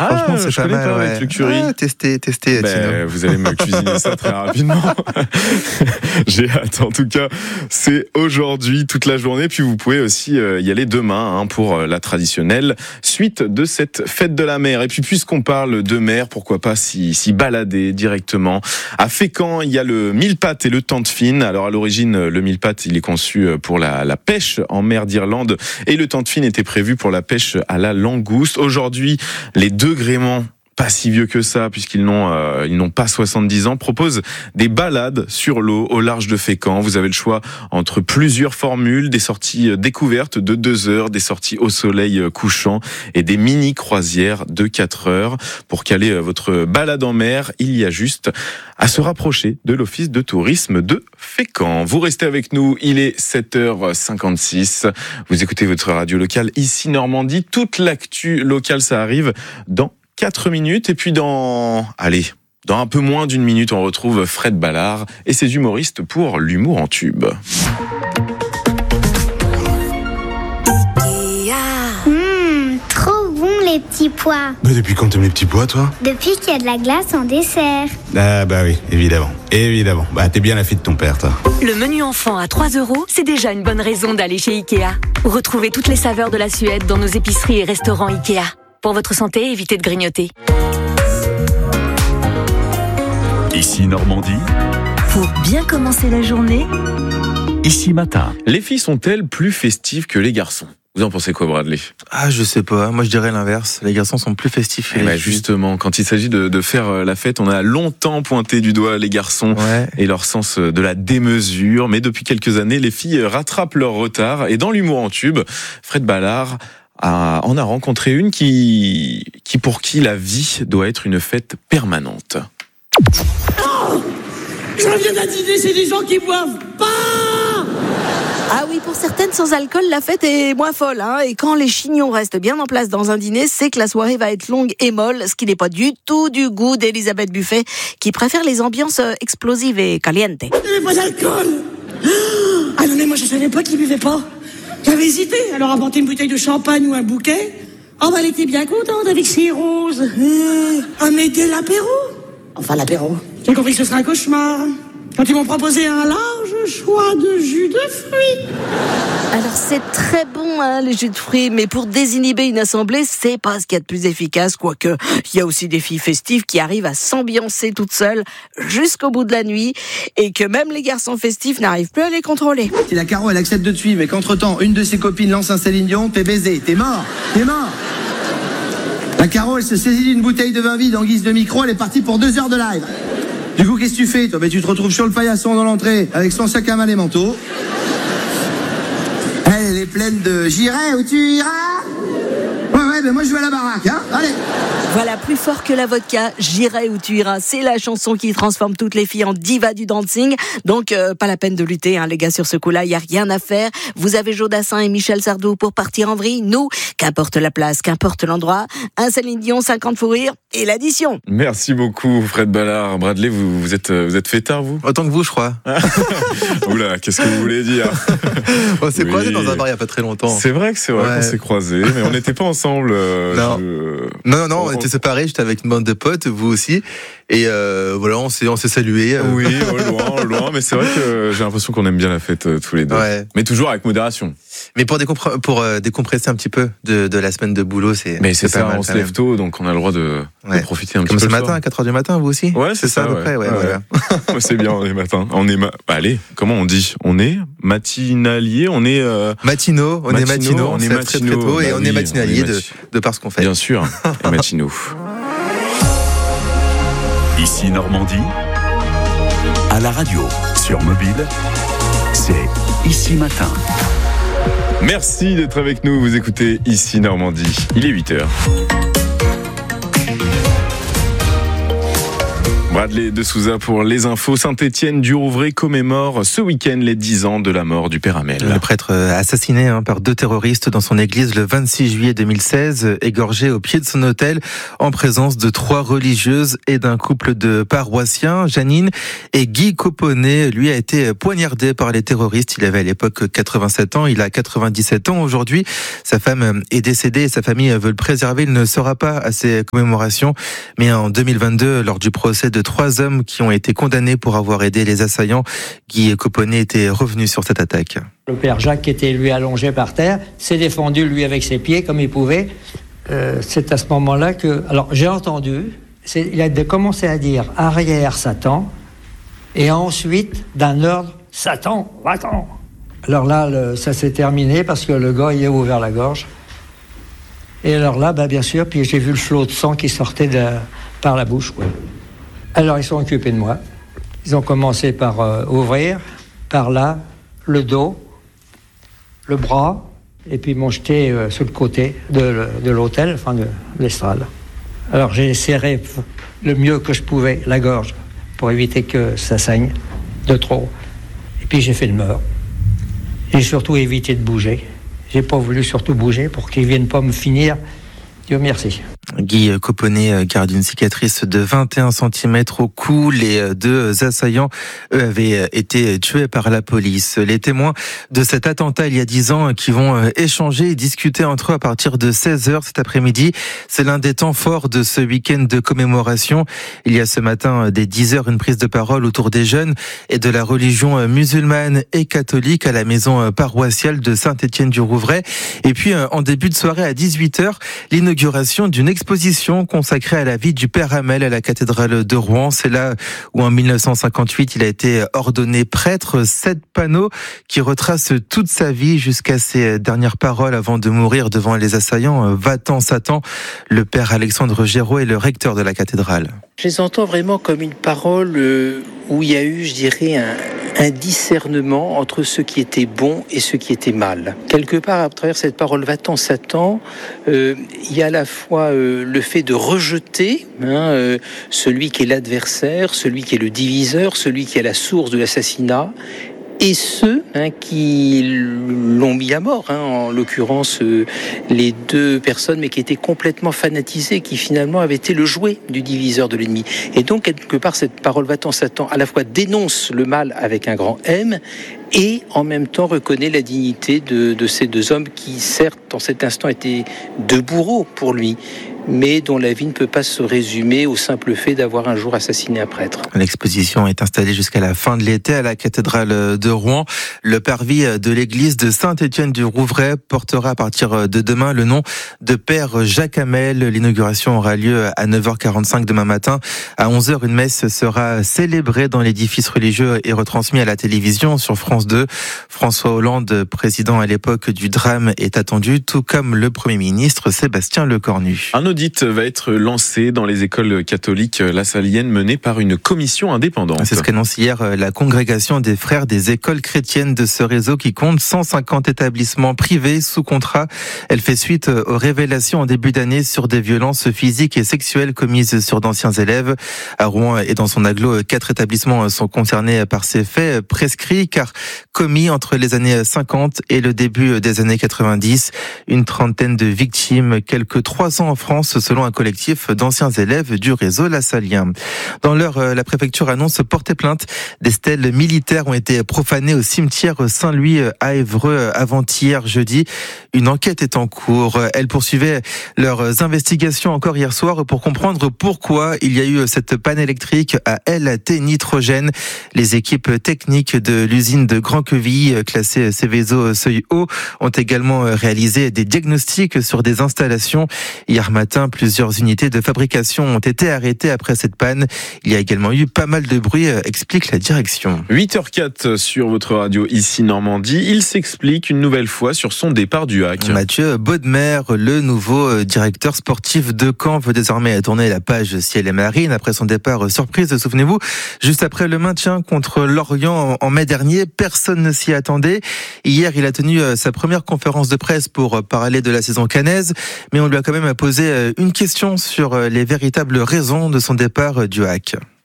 Franchement, c'est pas mal. avec le curry. Testez. Vous allez me cuisiner ça très rapidement. J'ai hâte. En tout cas, c'est aujourd'hui toute la journée. Puis vous pouvez aussi y aller demain pour la traditionnelle suite de cette fête de la mer. Et puis puisqu'on parle de mer, pourquoi pas s'y balader directement. À Fécamp, il y a le mille-pattes et le tente-fine. Alors à l'origine, le mille-pattes, il est conçu pour la pêche en mer d'Irlande et le tente-fine était prévu pour la pêche à la langouste. Aujourd'hui, les deux gréements, pas si vieux que ça, puisqu'ils n'ont pas 70 ans, proposent des balades sur l'eau au large de Fécamp. Vous avez le choix entre plusieurs formules, des sorties découvertes de 2 heures, des sorties au soleil couchant et des mini-croisières de 4 heures. Pour caler votre balade en mer, il y a juste à se rapprocher de l'office de tourisme de Fécamp. Vous restez avec nous, il est 7h56. Vous écoutez votre radio locale, ici Normandie. Toute l'actu locale, ça arrive dans 4 minutes. Et puis dans un peu moins d'1 minute, on retrouve Fred Ballard et ses humoristes pour l'humour en tube. Trop bon les petits pois. Mais depuis quand t'aimes les petits pois, toi? Depuis qu'il y a de la glace en dessert. Ah bah oui, évidemment. Bah t'es bien la fille de ton père, toi. Le menu enfant à 3 €, c'est déjà une bonne raison d'aller chez Ikea. Retrouvez toutes les saveurs de la Suède dans nos épiceries et restaurants Ikea. Pour votre santé, évitez de grignoter. Ici Normandie. Pour bien commencer la journée, Ici Matin. Les filles sont-elles plus festives que les garçons? Vous en pensez quoi, Bradley? Je sais pas. Moi, je dirais l'inverse. Les garçons sont plus festifs. Justement, quand il s'agit de faire la fête, on a longtemps pointé du doigt les garçons et leur sens de la démesure. Mais depuis quelques années, les filles rattrapent leur retard. Et dans l'humour en tube, Fred Ballard on a rencontré une pour qui la vie doit être une fête permanente. Je reviens d'un dîner, c'est des gens qui boivent pas. Ah oui, pour certaines, sans alcool, la fête est moins folle. Et quand les chignons restent bien en place dans un dîner, c'est que la soirée va être longue et molle, ce qui n'est pas du tout du goût d'Elisabeth Buffet, qui préfère les ambiances explosives et calientes. Il n'y avait pas d'alcool. Ah non, mais moi je savais pas qu'ils buvaient pas. J'avais hésité, alors apporter une bouteille de champagne ou un bouquet. Elle était bien contente avec ses roses. Mais dès l'apéro. Enfin, l'apéro. J'ai compris que ce serait un cauchemar. Quand ils m'ont proposé un large choix de jus de fruits. Alors c'est très bon les jus de fruits, mais pour désinhiber une assemblée, c'est pas ce qu'il y a de plus efficace, quoique il y a aussi des filles festives qui arrivent à s'ambiancer toutes seules jusqu'au bout de la nuit, et que même les garçons festifs n'arrivent plus à les contrôler. Si la Caro elle accepte de te suivre et qu'entre-temps une de ses copines lance un Céline Dion, t'es baisé, t'es mort. La Caro elle se saisit d'une bouteille de vin vide en guise de micro, elle est partie pour 2 heures de live. Du coup, qu'est-ce que tu fais, toi? Tu te retrouves sur le paillasson dans l'entrée, avec son sac à main, les manteaux. Elle est pleine de « J'irai où tu iras ». Ouais, moi je vais à la baraque, allez. Voilà, plus fort que la vodka, J'irai où tu iras. C'est la chanson qui transforme toutes les filles en divas du dancing. Donc, pas la peine de lutter, les gars, sur ce coup-là. Il n'y a rien à faire. Vous avez Jodassin et Michel Sardou pour partir en vrille. Nous, qu'importe la place, qu'importe l'endroit. Un Céline Dion, 50 fous rires et l'addition. Merci beaucoup, Fred Ballard. Bradley, vous êtes fêtard, vous? Autant que vous, je crois. Oula, qu'est-ce que vous voulez dire? On s'est croisés dans un bar il n'y a pas très longtemps. C'est vrai qu'on s'est croisés, mais on n'était pas ensemble. Non, on était séparés, j'étais avec une bande de potes, vous aussi. Et voilà, on s'est salués. Oui, au loin, mais c'est vrai que j'ai l'impression qu'on aime bien la fête tous les deux. Ouais. Mais toujours avec modération. Mais pour décompresser un petit peu de la semaine de boulot, c'est ça, pas mal, on se lève tôt, donc on a le droit de profiter un petit peu. Comme ce matin, à 4h du matin, vous aussi? Ouais, c'est ça, à peu près, voilà. C'est bien, on est matin. Allez, comment on dit? On est matinalier, on est... Matinaux, on est matinaux, on est très tôt, et on est matinalier de par ce qu'on fait. Bien sûr, et matinaux. Ici Normandie, à la radio, sur mobile, c'est Ici Matin. Merci d'être avec nous, vous écoutez Ici Normandie, il est 8h. Bradley de Souza pour les infos. Saint-Étienne-du-Rouvray commémore ce week-end les 10 ans de la mort du père Hamel. Le prêtre assassiné par 2 terroristes dans son église le 26 juillet 2016, égorgé au pied de son autel en présence de 3 religieuses et d'un couple de paroissiens. Janine et Guy Coponnet, lui, a été poignardé par les terroristes. Il avait à l'époque 87 ans, il a 97 ans aujourd'hui. Sa femme est décédée et sa famille veut le préserver. Il ne sera pas à ces commémorations, mais en 2022, lors du procès de 3 hommes qui ont été condamnés pour avoir aidé les assaillants, Guy Coponnet était revenu sur cette attaque. Le père Jacques, qui était lui allongé par terre, s'est défendu lui avec ses pieds comme il pouvait. C'est à ce moment-là que... Alors j'ai entendu, il a commencé à dire « arrière Satan » et ensuite d'un ordre « Satan, va-t'en ». Alors là, ça s'est terminé parce que le gars, il a ouvert la gorge. Et alors là, bien sûr, puis j'ai vu le flot de sang qui sortait par la bouche, quoi. Alors ils sont occupés de moi. Ils ont commencé par ouvrir, par là, le dos, le bras, et puis ils m'ont jeté sur le côté de l'hôtel, enfin de l'estrade. Alors j'ai serré le mieux que je pouvais la gorge pour éviter que ça saigne de trop. Et puis j'ai fait le mort. J'ai surtout évité de bouger. J'ai pas voulu surtout bouger pour qu'ils viennent pas me finir. Dieu merci. Guy Coponnet garde une cicatrice de 21 cm au cou. Les 2 assaillants, eux, avaient été tués par la police. Les témoins de cet attentat il y a 10 ans qui vont échanger et discuter entre eux à partir de 16h cet après-midi. C'est l'un des temps forts de ce week-end de commémoration. Il y a ce matin, dès 10h, une prise de parole autour des jeunes et de la religion musulmane et catholique à la maison paroissiale de Saint-Étienne-du-Rouvray. Et puis, en début de soirée à 18h, l'inauguration d'une exposition consacrée à la vie du père Hamel à la cathédrale de Rouen. C'est là où en 1958 il a été ordonné prêtre. 7 panneaux qui retracent toute sa vie jusqu'à ses dernières paroles avant de mourir devant les assaillants. Va-t'en Satan. Le père Alexandre Géraud est le recteur de la cathédrale. Je les entends vraiment comme une parole où il y a eu, je dirais, un discernement entre ce qui était bon et ce qui était mal. Quelque part, à travers cette parole « va-t'en Satan », il y a à la fois le fait de rejeter celui qui est l'adversaire, celui qui est le diviseur, celui qui est la source de l'assassinat, et ceux qui l'ont mis à mort, en l'occurrence les 2 personnes, mais qui étaient complètement fanatisées, qui finalement avaient été le jouet du diviseur de l'ennemi. Et donc, quelque part, cette parole va-t'en Satan, à la fois dénonce le mal avec un grand M, et en même temps reconnaît la dignité de ces 2 hommes qui, certes, en cet instant, étaient 2 bourreaux pour lui, mais dont la vie ne peut pas se résumer au simple fait d'avoir un jour assassiné un prêtre. L'exposition est installée jusqu'à la fin de l'été à la cathédrale de Rouen. Le parvis de l'église de Saint-Étienne-du-Rouvray portera à partir de demain le nom de père Jacques Hamel. L'inauguration aura lieu à 9h45 demain matin. À 11h, une messe sera célébrée dans l'édifice religieux et retransmise à la télévision sur France 2. François Hollande, président à l'époque du drame, est attendu, tout comme le Premier ministre Sébastien Lecornu. Un audit va être lancé dans les écoles catholiques lassaliennes mené par une commission indépendante. C'est ce qu'annonce hier la congrégation des frères des écoles chrétiennes de ce réseau qui compte 150 établissements privés sous contrat. Elle fait suite aux révélations en début d'année sur des violences physiques et sexuelles commises sur d'anciens élèves. À Rouen et dans son agglo, 4 établissements sont concernés par ces faits prescrits car commis entre les années 50 et le début des années 90. Une trentaine de victimes, quelques 300 en France, selon un collectif d'anciens élèves du réseau lassalien. Dans l'heure, la préfecture annonce porter plainte. Des stèles militaires ont été profanées au cimetière Saint-Louis à Évreux avant-hier jeudi. Une enquête est en cours. Elles poursuivaient leurs investigations encore hier soir pour comprendre pourquoi il y a eu cette panne électrique à LAT Nitrogène. Les équipes techniques de l'usine de Grand-Quevilly, classée Seveso Seuil Haut, ont également réalisé des diagnostics sur des installations. Hier matin, plusieurs unités de fabrication ont été arrêtées après cette panne. Il y a également eu pas mal de bruit, explique la direction. 8h04 sur votre radio ici Normandie. Il s'explique une nouvelle fois sur son départ du HAC. Mathieu Baudemer, le nouveau directeur sportif de Caen, veut désormais tourner la page ciel et marine après son départ surprise. Souvenez-vous, juste après le maintien contre Lorient en mai dernier, personne ne s'y attendait. Hier, il a tenu sa première conférence de presse pour parler de la saison caennaise, mais on lui a quand même posé une question sur les véritables raisons de son départ du HAC.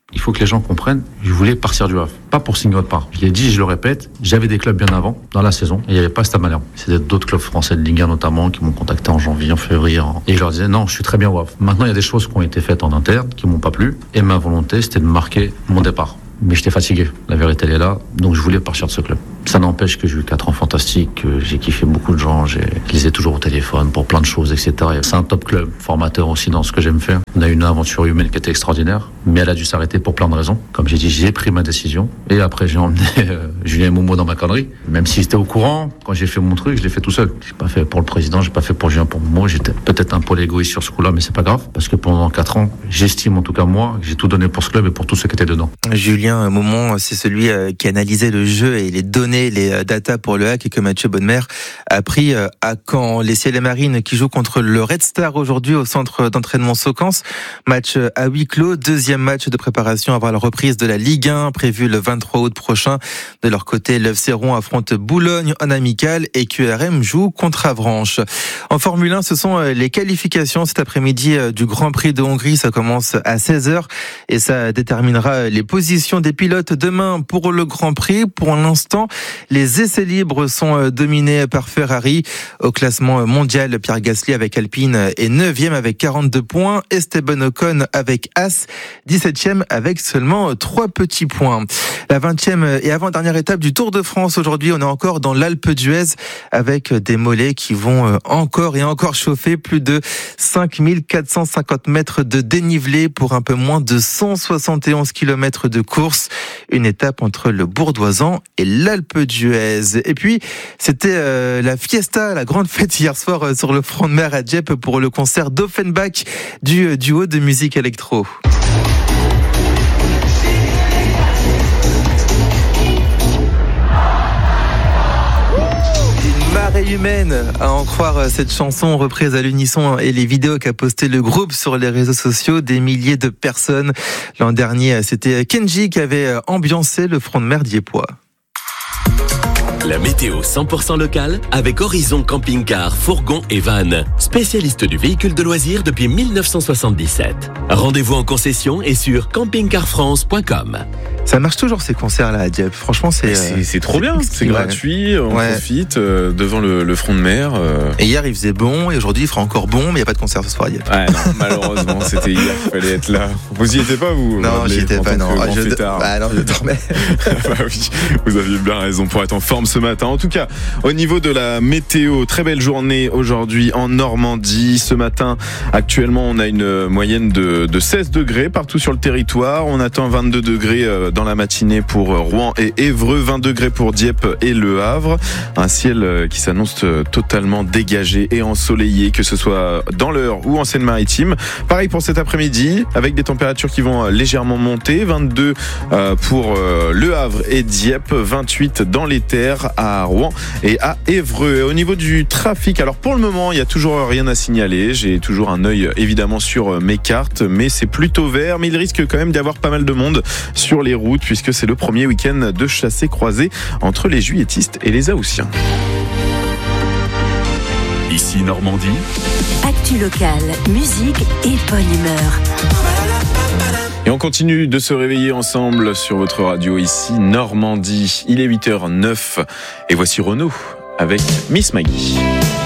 Il faut que les gens comprennent, je voulais partir du Havre, pas pour signer autre part. Je l'ai dit, je le répète, j'avais des clubs bien avant, dans la saison, et il n'y avait pas Stade Malherbe. C'était d'autres clubs français de Ligue 1 notamment qui m'ont contacté en janvier, en février. Et je leur disais, non, je suis très bien au Havre. Maintenant, il y a des choses qui ont été faites en interne, qui m'ont pas plu, et ma volonté, c'était de marquer mon départ. Mais j'étais fatigué, la vérité elle est là, donc je voulais partir de ce club. Ça n'empêche que j'ai eu 4 ans fantastiques, que j'ai kiffé beaucoup de gens, je les ai toujours au téléphone pour plein de choses, etc. C'est un top club, formateur aussi dans ce que j'aime faire. On a eu une aventure humaine qui était extraordinaire, mais elle a dû s'arrêter pour plein de raisons. Comme j'ai dit, j'ai pris ma décision, et après j'ai emmené Julien et Momo dans ma connerie. Même si j'étais au courant, quand j'ai fait mon truc, je l'ai fait tout seul. J'ai pas fait pour le président, j'ai pas fait pour Julien, pour Momo. J'étais peut-être un peu égoïste sur ce coup-là, mais c'est pas grave, parce que pendant 4 ans, j'estime en tout cas moi, que j'ai tout donné pour ce club et pour tous ceux qui étaient dedans. Julien Momon, c'est celui qui analysait le jeu et les données, les datas pour le hack, et que Mathieu Bonnemer a pris à Caen. Les Ciels et Marines qui jouent contre le Red Star aujourd'hui au centre d'entraînement Socans. Match à huis clos, deuxième match de préparation avant la reprise de la Ligue 1 prévue le 23 août prochain. De leur côté, l'Œuvre-Céron affronte Boulogne en amical et QRM joue contre Avranches. En Formule 1, ce sont les qualifications cet après-midi du Grand Prix de Hongrie. Ça commence à 16h et ça déterminera les positions des pilotes demain pour le Grand Prix. Pour l'instant, les essais libres sont dominés par Ferrari. Au classement mondial, Pierre Gasly avec Alpine est 9e avec 42 points. Esteban Ocon avec As, 17e avec seulement 3 petits points. La 20e et avant-dernière étape du Tour de France aujourd'hui, on est encore dans l'Alpe d'Huez avec des mollets qui vont encore et encore chauffer. Plus de 5450 mètres de dénivelé pour un peu moins de 171 km de course. Une étape entre le Bourdoisan et l'Alpe d'Huez. Et puis, c'était la fiesta, la grande fête hier soir sur le front de mer à Dieppe pour le concert d'Offenbach du duo de musique électro. Marée humaine, à en croire cette chanson reprise à l'unisson et les vidéos qu'a posté le groupe sur les réseaux sociaux, des milliers de personnes. L'an dernier, c'était Kenji qui avait ambiancé le front de mer dieppois. La météo 100% locale avec Horizon Camping-Car, Fourgon et Van, spécialiste du véhicule de loisirs depuis 1977. Rendez-vous en concession et sur campingcarfrance.com. Ça marche toujours ces concerts-là à Dieppe. Franchement, c'est trop bien. C'est gratuit, on profite devant le front de mer. Et hier, il faisait bon, et aujourd'hui, il fera encore bon, mais il n'y a pas de concert ce soir à Dieppe. Ah non, malheureusement, c'était hier. Il fallait être là. Vous y étiez pas, vous? Non, j'y étais pas, non. Non, je dormais. Bah oui, vous aviez bien raison pour être en forme ce matin. En tout cas, au niveau de la météo, très belle journée aujourd'hui en Normandie. Ce matin, actuellement, on a une moyenne de 16 degrés partout sur le territoire. On attend 22 degrés dans la matinée pour Rouen et Évreux, 20 degrés pour Dieppe et Le Havre. Un ciel qui s'annonce totalement dégagé et ensoleillé, que ce soit dans l'Eure ou en Seine-Maritime. Pareil pour cet après-midi, avec des températures qui vont légèrement monter. 22 pour Le Havre et Dieppe, 28 dans les Terres, à Rouen et à Évreux. Et au niveau du trafic, alors pour le moment, il n'y a toujours rien à signaler. J'ai toujours un œil évidemment sur mes cartes, mais c'est plutôt vert. Mais il risque quand même d'y avoir pas mal de monde sur les routes, puisque c'est le premier week-end de chassés-croisés entre les Juilletistes et les Haussiens. Ici Normandie. Actu locale, musique et bonne humeur. Et on continue de se réveiller ensemble sur votre radio ici Normandie. Il est 8h09 et voici Renaud avec Miss Maggie.